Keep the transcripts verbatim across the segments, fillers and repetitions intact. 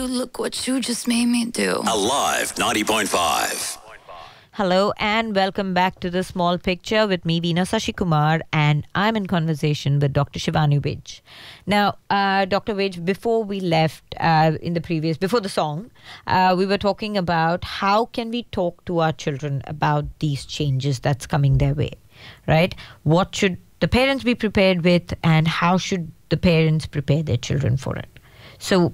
you, look what you just made me do. Alive ninety point five. Hello and welcome back to The Small Picture with me, Veena Sashikumar, and I'm in conversation with Doctor Shivanu Vij. Now, uh, Doctor Vij, before we left uh, in the previous, before the song, uh, we were talking about how can we talk to our children about these changes that's coming their way, right? What should the parents be prepared with, and how should the parents prepare their children for it? So,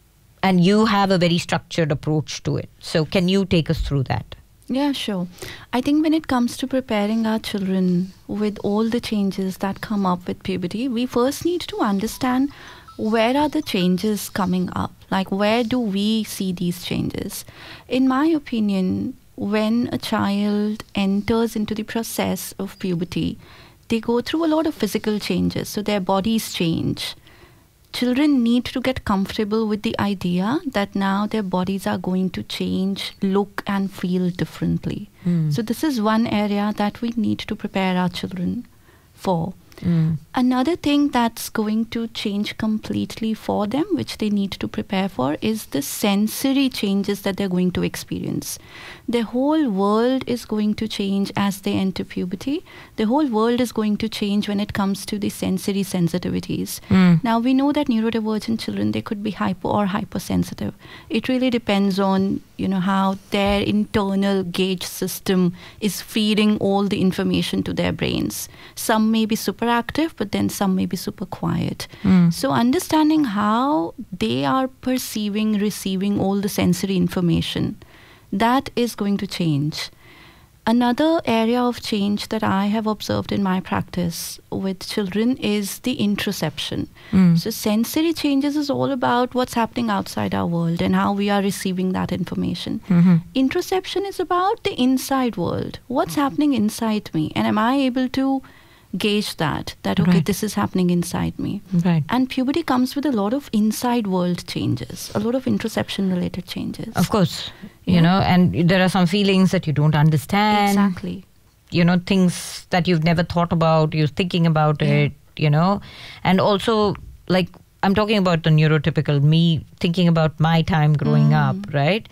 and you have a very structured approach to it. So can you take us through that? Yeah, sure. I think when it comes to preparing our children with all the changes that come up with puberty, we first need to understand where are the changes coming up? Like, where do we see these changes? In my opinion, when a child enters into the process of puberty, they go through a lot of physical changes. So their bodies change. Children need to get comfortable with the idea that now their bodies are going to change, look and feel differently. Mm. So this is one area that we need to prepare our children for. Mm. Another thing that's going to change completely for them, which they need to prepare for, is the sensory changes that they're going to experience. Their whole world is going to change as they enter puberty. The whole world is going to change when it comes to the sensory sensitivities. Mm. Now, we know that neurodivergent children, they could be hypo or hypersensitive. It really depends on, you know, how their internal gauge system is feeding all the information to their brains. Some may be super active, but then some may be super quiet. Mm. So understanding how they are perceiving, receiving all the sensory information, that is going to change. Another area of change that I have observed in my practice with children is the interoception. Mm. So sensory changes is all about what's happening outside our world and how we are receiving that information. Mm-hmm. Interoception is about the inside world. What's happening inside me? And am I able to gauge that, that, okay, right, this is happening inside me. Right. And puberty comes with a lot of inside world changes, a lot of interoception related changes. Of course, yeah. You know, and there are some feelings that you don't understand. Exactly. You know, things that you've never thought about, you're thinking about yeah. it, you know. And also, like, I'm talking about the neurotypical me, thinking about my time growing mm. up, right?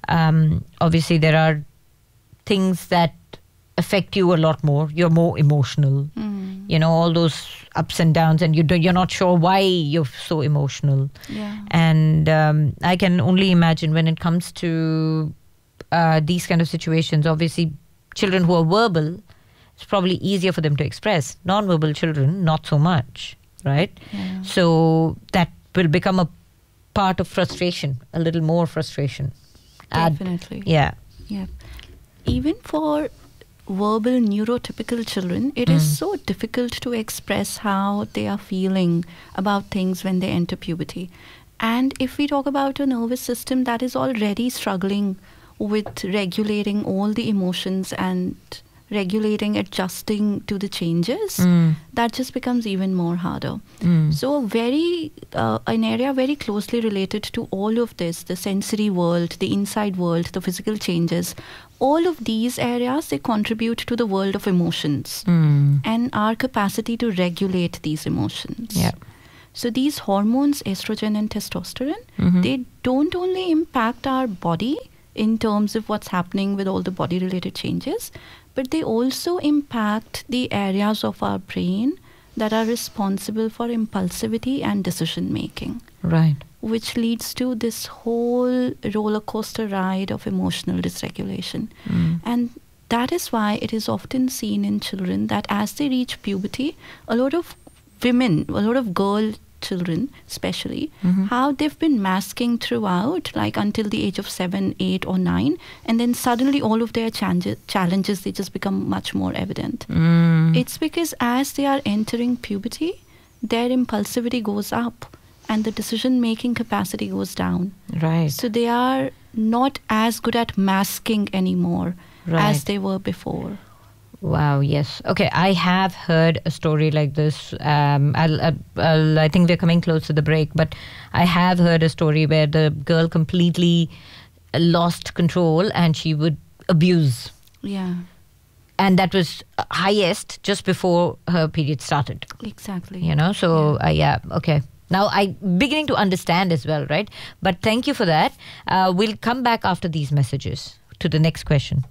Um, obviously, there are things that affect you a lot more. You're more emotional. Mm. You know, all those ups and downs, and you do, you're not sure why you're so emotional. Yeah. And um, I can only imagine when it comes to uh, these kind of situations, obviously children who are verbal, it's probably easier for them to express. Non-verbal children, not so much, right? Yeah. So that will become a part of frustration, a little more frustration. Definitely. Add, yeah. Yeah. Even for verbal neurotypical children, it mm. is so difficult to express how they are feeling about things when they enter puberty. And if we talk about a nervous system that is already struggling with regulating all the emotions and regulating, adjusting to the changes, mm. that just becomes even more harder. Mm. So very, uh, an area very closely related to all of this, the sensory world, the inside world, the physical changes, all of these areas, they contribute to the world of emotions mm. and our capacity to regulate these emotions. Yeah. So these hormones, estrogen and testosterone, mm-hmm. they don't only impact our body in terms of what's happening with all the body-related changes, but they also impact the areas of our brain that are responsible for impulsivity and decision-making. Right. Which leads to this whole roller coaster ride of emotional dysregulation. Mm. And that is why it is often seen in children that as they reach puberty, a lot of women, a lot of girl children especially, mm-hmm. how they've been masking throughout, like until the age of seven, eight or nine, and then suddenly all of their challenges, challenges they just become much more evident. Mm. It's because as they are entering puberty, their impulsivity goes up and the decision-making capacity goes down. Right. So they are not as good at masking anymore right. as they were before. Wow, yes. Okay, I have heard a story like this. Um, I'll, I'll, I'll, I think we're coming close to the break, but I have heard a story where the girl completely lost control and she would abuse. Yeah. And that was highest just before her period started. Exactly. You know, so, yeah, uh, yeah okay. Now I'm beginning to understand as well, right? But thank you for that. Uh, we'll come back after these messages to the next question.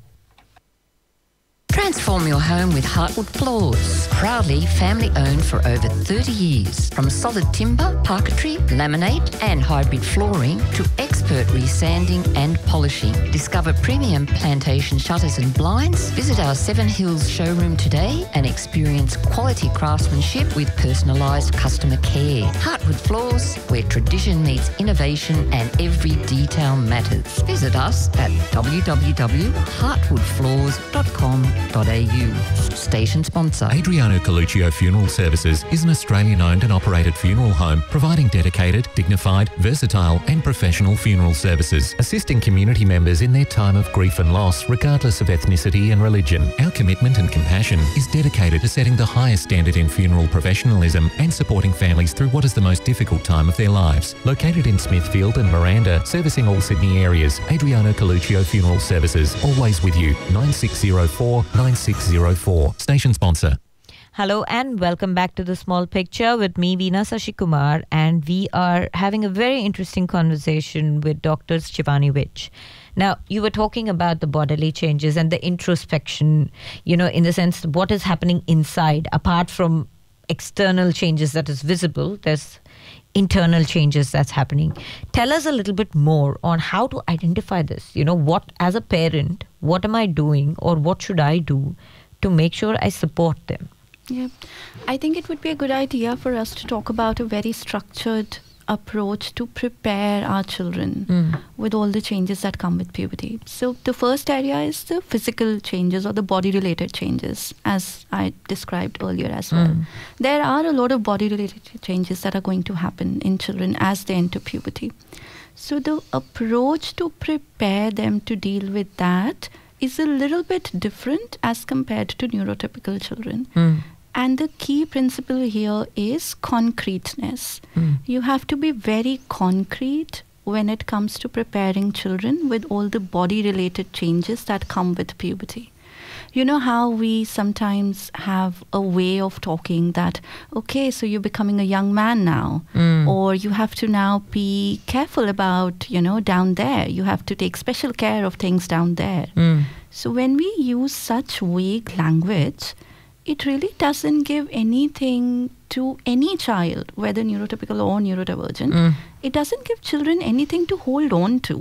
Transform your home with Heartwood Floors. Proudly family owned for over thirty years. From solid timber, parquetry, laminate and hybrid flooring to expert resanding and polishing. Discover premium plantation shutters and blinds. Visit our Seven Hills showroom today and experience quality craftsmanship with personalised customer care. Heartwood Floors, where tradition meets innovation and every detail matters. Visit us at w w w dot heartwood floors dot com dot a u. Station sponsor. Adriano Coluccio Funeral Services is an Australian-owned and operated funeral home providing dedicated, dignified, versatile and professional funeral services, assisting community members in their time of grief and loss regardless of ethnicity and religion. Our commitment and compassion is dedicated to setting the highest standard in funeral professionalism and supporting families through what is the most difficult time of their lives. Located in Smithfield and Miranda, servicing all Sydney areas, Adriano Coluccio Funeral Services, always with you. nine six zero four nine six zero four. Station sponsor. Hello and welcome back to The Small Picture with me, Veena Sasikumar, and we are having a very interesting conversation with Doctor Shivani Vij. Now, you were talking about the bodily changes and the introspection, you know, in the sense what is happening inside, apart from external changes that is visible, there's internal changes that's happening. Tell us a little bit more on how to identify this. You know, what, as a parent, what am I doing or what should I do to make sure I support them? Yeah, I think it would be a good idea for us to talk about a very structured approach to prepare our children mm. with all the changes that come with puberty. So the first area is the physical changes or the body-related changes, as I described earlier as well. Mm. There are a lot of body-related changes that are going to happen in children as they enter puberty. So the approach to prepare them to deal with that is a little bit different as compared to neurotypical children. Mm. And the key principle here is concreteness. Mm. You have to be very concrete when it comes to preparing children with all the body-related changes that come with puberty. You know how we sometimes have a way of talking that, okay, so you're becoming a young man now, mm. or you have to now be careful about, you know, down there. You have to take special care of things down there. Mm. So when we use such vague language, it really doesn't give anything to any child, whether neurotypical or neurodivergent. Mm. It doesn't give children anything to hold on to.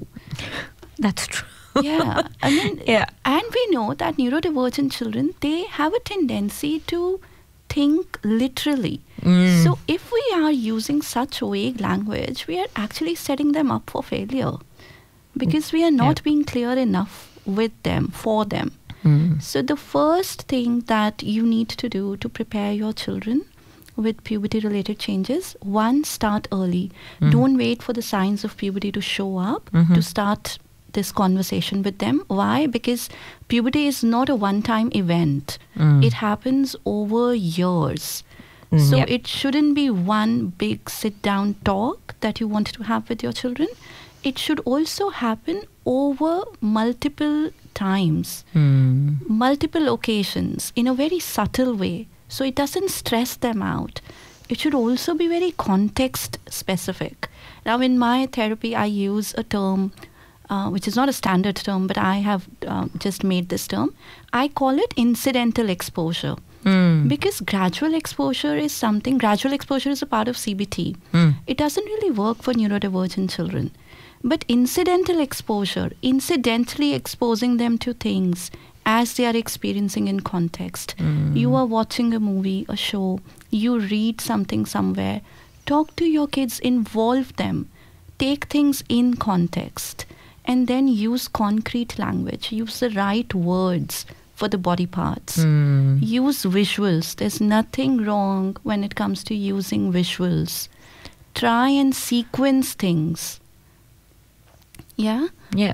That's true. Yeah. I mean, yeah. And we know that neurodivergent children, they have a tendency to think literally. Mm. So if we are using such vague language, we are actually setting them up for failure because we are not yeah. being clear enough with them, for them. Mm. So the first thing that you need to do to prepare your children with puberty-related changes, one, start early. Mm. Don't wait for the signs of puberty to show up mm-hmm. to start this conversation with them. Why? Because puberty is not a one-time event. Mm. It happens over years. Mm, so yep. it shouldn't be one big sit-down talk that you want to have with your children. It should also happen over multiple times, mm. multiple occasions, in a very subtle way. So it doesn't stress them out. It should also be very context specific. Now in my therapy, I use a term, uh, which is not a standard term, but I have uh, just made this term. I call it incidental exposure. Mm. Because gradual exposure is something, gradual exposure is a part of C B T. Mm. It doesn't really work for neurodivergent children. But incidental exposure, incidentally exposing them to things as they are experiencing in context. Mm. You are watching a movie, a show, you read something somewhere. Talk to your kids, involve them, take things in context, and then use concrete language, use the right words for the body parts. Mm. Use visuals. There's nothing wrong when it comes to using visuals. Try and sequence things. Yeah? Yeah.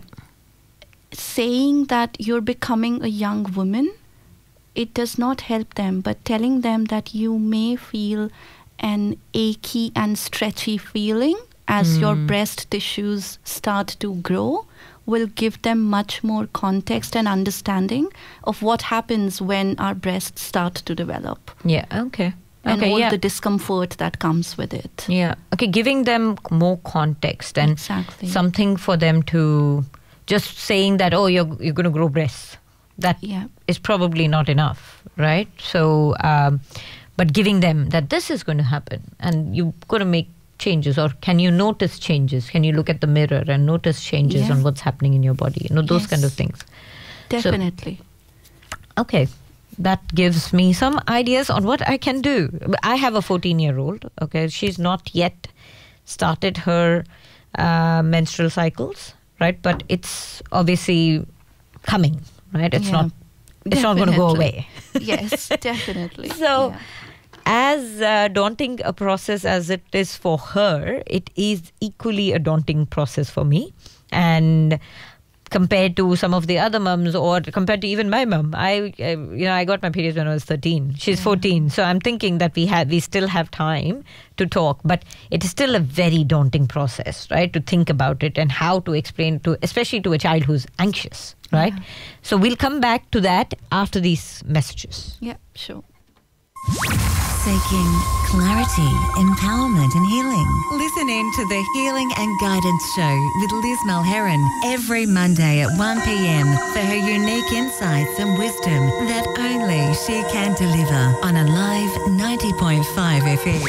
Saying that you're becoming a young woman, it does not help them, but telling them that you may feel an achy and stretchy feeling as mm. your breast tissues start to grow will give them much more context and understanding of what happens when our breasts start to develop. Yeah, okay. and Okay, all yeah. the discomfort that comes with it. Yeah. Okay, giving them more context and Exactly. something for them to just saying that, oh, you're you're going to grow breasts. That Yeah. is probably not enough, right? So, um, but giving them that this is going to happen and you've got to make changes, or can you notice changes? Can you look at the mirror and notice changes Yeah. on what's happening in your body? You know, those Yes. kind of things. Definitely. Okay. That gives me some ideas on what I can do. I have a fourteen-year-old, okay? She's not yet started her uh, menstrual cycles, right? But it's obviously coming, right? It's Yeah. not it's not going to go Definitely. away. Yes, definitely. So, Yeah. as uh, daunting a process as it is for her, it is equally a daunting process for me. And compared to some of the other mums, or compared to even my mum, I, I you know, I got my periods when I was thirteen. She's fourteen, so I'm thinking that we have, we still have time to talk, but it is still a very daunting process, right? To think about it and how to explain to, especially to a child who's anxious, right? Yeah. So we'll come back to that after these messages. Yeah, sure. Seeking clarity, empowerment and healing. Listen in to the Healing and Guidance Show with Liz Malheron every Monday at one p.m. for her unique insights and wisdom that only she can deliver on Alive ninety point five F M.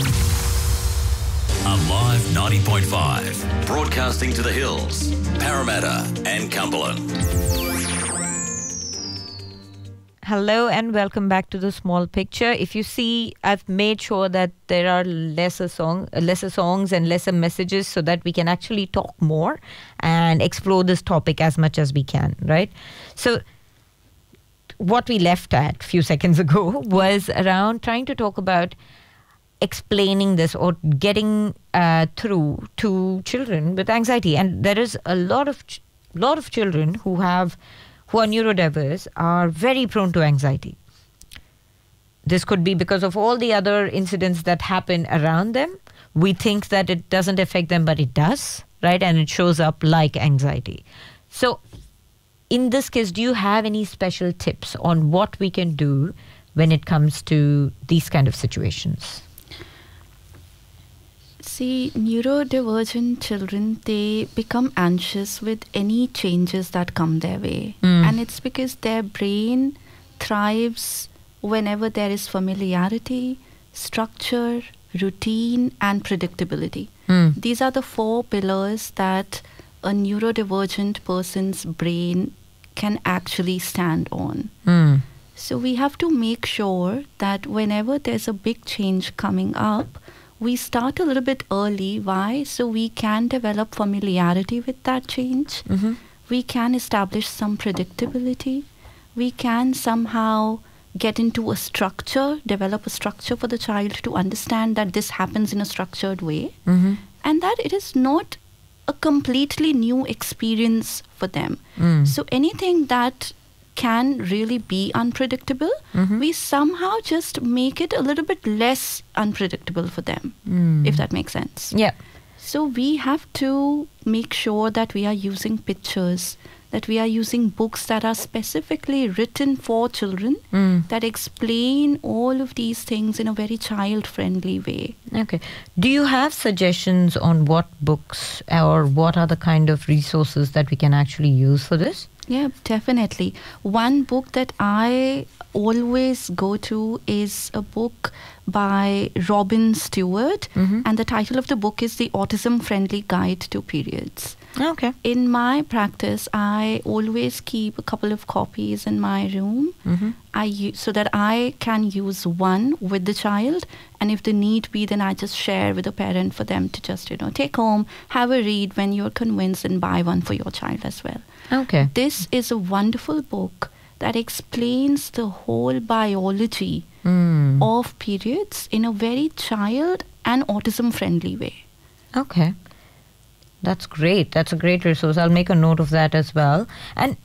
Alive ninety point five. Broadcasting to the hills, Parramatta and Cumberland. Hello and welcome back to The Small Picture. If you see, I've made sure that there are lesser song, uh, lesser songs and lesser messages so that we can actually talk more and explore this topic as much as we can, right? So what we left at a few seconds ago was around trying to talk about explaining this or getting uh, through to children with anxiety. And there is a lot of ch- lot of children who have who are neurodiverse are very prone to anxiety. This could be because of all the other incidents that happen around them. We think that it doesn't affect them, but it does, right? And it shows up like anxiety. So in this case, do you have any special tips on what we can do when it comes to these kind of situations? See, neurodivergent children, they become anxious with any changes that come their way. Mm. And it's because their brain thrives whenever there is familiarity, structure, routine, and predictability. Mm. These are the four pillars that a neurodivergent person's brain can actually stand on. Mm. So we have to make sure that whenever there's a big change coming up, we start a little bit early. Why? So we can develop familiarity with that change. Mm-hmm. We can establish some predictability. We can somehow get into a structure, develop a structure for the child to understand that this happens in a structured way, Mm-hmm. and that it is not a completely new experience for them. Mm. So anything that can really be unpredictable, Mhm. we somehow just make it a little bit less unpredictable for them, Mm. if that makes sense. Yeah. So we have to make sure that we are using pictures, that we are using books that are specifically written for children, Mm. that explain all of these things in a very child-friendly way. Okay. Do you have suggestions on what books or what are the kind of resources that we can actually use for this? Yeah, definitely. One book that I always go to is a book by Robin Stewart, Mhm. and the title of the book is The Autism Friendly Guide to Periods. Okay. In my practice, I always keep a couple of copies in my room, Mm-hmm. I u- so that I can use one with the child, and if the need be, then I just share with the parent for them to just, you know, take home, have a read when you're convinced, and buy one for your child as well. Okay. This is a wonderful book that explains the whole biology Mm. of periods in a very child and autism friendly way. Okay. That's great. That's a great resource. I'll make a note of that as well. And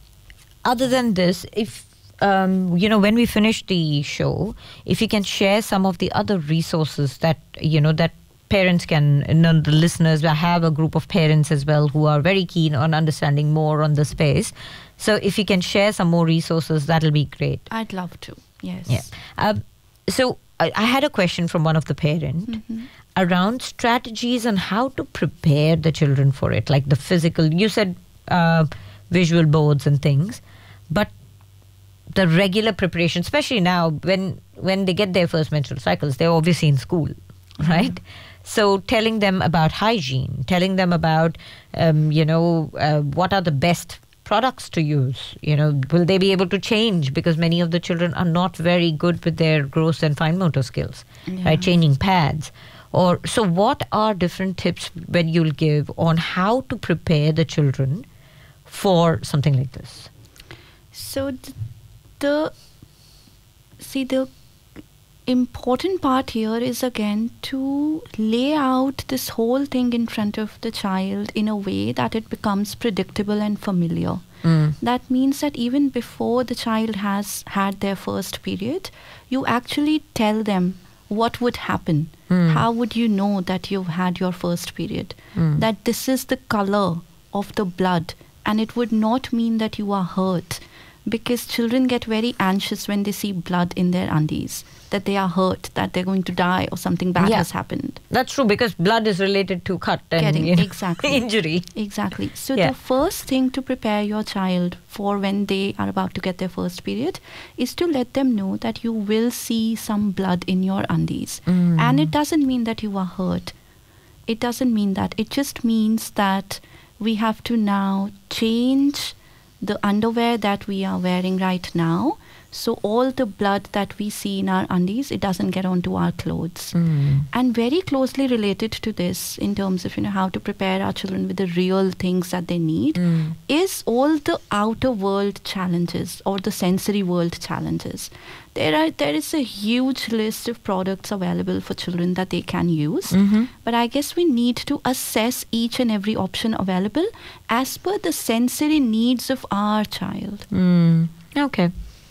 other than this, if um, you know, when we finish the show, if you can share some of the other resources that, you know, that parents can, you know, the listeners, I have a group of parents as well who are very keen on understanding more on the space. So if you can share some more resources, that'll be great. I'd love to, yes. Yeah. Um, so I, I had a question from one of the parent Mm-hmm. around strategies on how to prepare the children for it, like the physical. You said uh, visual boards and things, but the regular preparation, especially now when when they get their first menstrual cycles, they're obviously in school, right? So telling them about hygiene, telling them about, um, you know, uh, what are the best products to use, you know, will they be able to change, because many of the children are not very good with their gross and fine motor skills, Yeah. right? Changing pads. Or so what are different tips when you'll give on how to prepare the children for something like this? So th- the see the important part here is again to lay out this whole thing in front of the child in a way that it becomes predictable and familiar. Mm. That means that even before the child has had their first period, you actually tell them what would happen. Mm. How would you know that you've had your first period? Mm. That this is the color of the blood, and it would not mean that you are hurt, because children get very anxious when they see blood in their undies, that they are hurt, that they're going to die or something bad Yeah. has happened. That's true, because blood is related to cut and Getting- you know, exactly. injury. Exactly. So Yeah. the first thing to prepare your child for when they are about to get their first period is to let them know that you will see some blood in your undies. Mm. And it doesn't mean that you are hurt. It doesn't mean that. It just means that we have to now change the underwear that we are wearing right now. So all the blood that we see in our undies, it doesn't get onto our clothes. Mm. And very closely related to this in terms of, you know, how to prepare our children with the real things that they need Mm. is all the outer world challenges or the sensory world challenges. There are there is a huge list of products available for children that they can use. Mhm. But I guess we need to assess each and every option available as per the sensory needs of our child. Mm. Okay.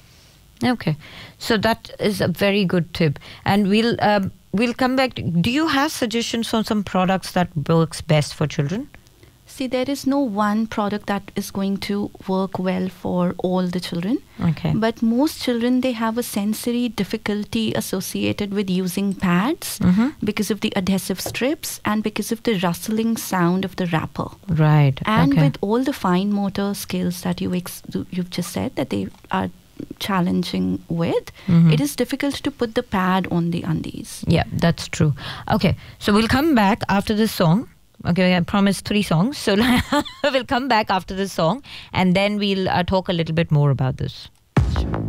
Okay. So that is a very good tip. And we'll um, we'll come back. To, do you have suggestions on some products that works best for children? See, there is no one product that is going to work well for all the children. Okay. But most children, they have a sensory difficulty associated with using pads Mhm. because of the adhesive strips and because of the rustling sound of the wrapper. Right. And okay. with all the fine motor skills that you ex- you've just said that they are challenging with, Mhm. it is difficult to put the pad on the undies. Yeah, that's true. Okay, so we'll come back after this song. Okay, I promised three songs. So we'll come back after this song and then we'll uh, talk a little bit more about this.